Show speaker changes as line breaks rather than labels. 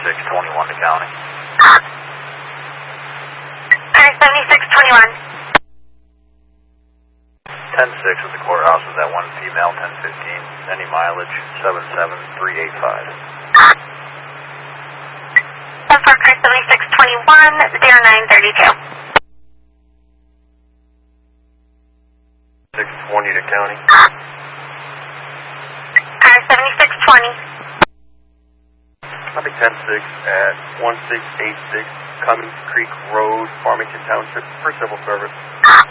7621 to county.
Alright, 7621.
10-6 at the courthouse with that one female, 1015. Any mileage, 77385.
7621, 0932.
620 to county.
7620.
Traffic 10-6 at 1686 Cummings Creek Road, Farmington Township for civil service.